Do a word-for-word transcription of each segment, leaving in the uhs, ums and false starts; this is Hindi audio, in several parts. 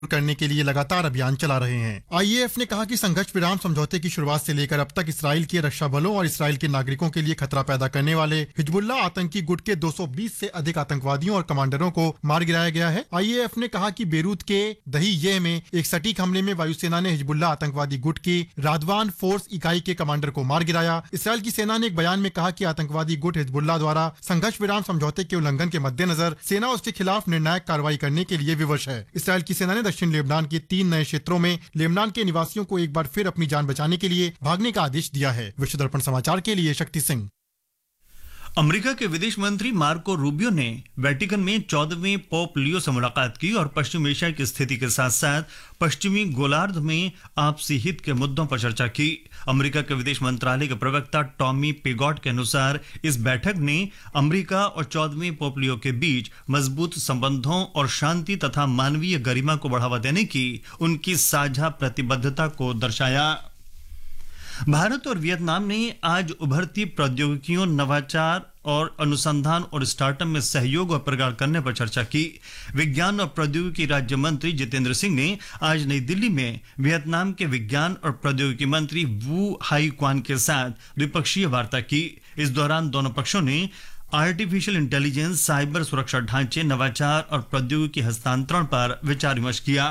करने के लिए लगातार अभियान चला रहे हैं। आई ए एफ ने कहा कि संघर्ष विराम समझौते की शुरुआत से लेकर अब तक इसराइल के रक्षा बलों और इसराइल के नागरिकों के लिए खतरा पैदा करने वाले हिजबुल्लाह आतंकी गुट के दो सौ बीस से अधिक आतंकवादियों और कमांडरों को मार गिराया गया है। आई ए एफ ने कहा कि बेरूत के दहीयेह में एक सटीक हमले में वायुसेना ने हिजबुल्लाह आतंकवादी गुट की रादवान फोर्स इकाई के कमांडर को मार गिराया। इसराइल की सेना ने एक बयान में कहा कि आतंकवादी गुट हिजबुल्लाह द्वारा संघर्ष विराम समझौते के उल्लंघन के मद्देनजर सेना उसके खिलाफ निर्णायक कार्रवाई करने के लिए विवश है। इसराइल की सेना ने दक्षिण लेबनान के तीन नए क्षेत्रों में लेबनान के निवासियों को एक बार फिर अपनी जान बचाने के लिए भागने का आदेश दिया है। विश्व दर्पण समाचार के लिए शक्ति सिंह। अमेरिका के विदेश मंत्री मार्को रूबियो ने वेटिकन में चौदहवें पोप लियो से मुलाकात की और पश्चिम एशिया की स्थिति के साथ साथ पश्चिमी गोलार्ध में आपसी हित के मुद्दों पर चर्चा की। अमेरिका के विदेश मंत्रालय के प्रवक्ता टॉमी पिगॉट के अनुसार इस बैठक ने अमेरिका और चौदहवें पोप लियो के बीच मजबूत संबंधों और शांति तथा मानवीय गरिमा को बढ़ावा देने की उनकी साझा प्रतिबद्धता को दर्शाया। भारत और वियतनाम ने आज उभरती प्रौद्योगिकियों, नवाचार और अनुसंधान और स्टार्टअप में सहयोग और प्रगाढ़ करने पर चर्चा की। विज्ञान और प्रौद्योगिकी राज्य मंत्री जितेंद्र सिंह ने आज नई दिल्ली में वियतनाम के विज्ञान और प्रौद्योगिकी मंत्री वू हाई क्वान के साथ द्विपक्षीय वार्ता की। इस दौरान दोनों पक्षों ने आर्टिफिशियल इंटेलिजेंस, साइबर सुरक्षा ढांचे, नवाचार और प्रौद्योगिकी हस्तांतरण पर विचार विमर्श किया।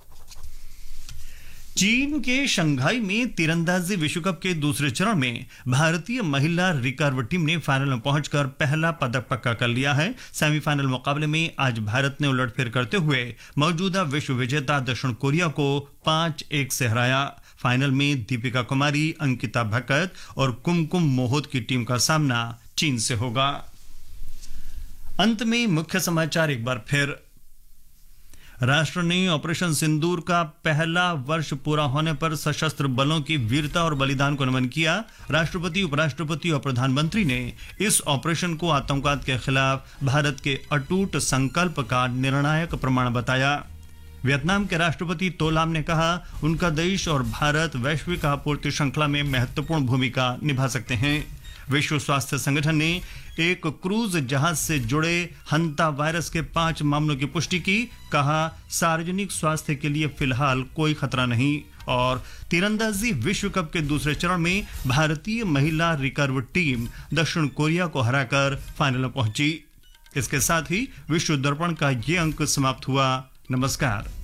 चीन के शंघाई में तीरंदाजी विश्व कप के दूसरे चरण में भारतीय महिला रिकर्व टीम ने फाइनल में पहुंचकर पहला पदक पक्का कर लिया है। सेमीफाइनल मुकाबले में आज भारत ने उलटफेर करते हुए मौजूदा विश्व विजेता दक्षिण कोरिया को पांच एक से हराया। फाइनल में दीपिका कुमारी, अंकिता भकत और कुमकुम मोहोत की टीम का सामना चीन से होगा। अंत में मुख्य समाचार एक बार फिर। राष्ट्र ने ऑपरेशन सिंदूर का पहला वर्ष पूरा होने पर सशस्त्र बलों की वीरता और बलिदान को नमन किया। राष्ट्रपति, उपराष्ट्रपति और प्रधानमंत्री ने इस ऑपरेशन को आतंकवाद के खिलाफ भारत के अटूट संकल्प का निर्णायक प्रमाण बताया। वियतनाम के राष्ट्रपति तो लाम ने कहा उनका देश और भारत वैश्विक आपूर्ति श्रृंखला में महत्वपूर्ण भूमिका निभा सकते हैं। विश्व स्वास्थ्य संगठन ने एक क्रूज जहाज से जुड़े हंता वायरस के पांच मामलों की पुष्टि की। कहा सार्वजनिक स्वास्थ्य के लिए फिलहाल कोई खतरा नहीं। और तीरंदाजी विश्व कप के दूसरे चरण में भारतीय महिला रिकर्व टीम दक्षिण कोरिया को हराकर फाइनल में पहुंची। इसके साथ ही विश्व दर्पण का ये अंक समाप्त हुआ। नमस्कार।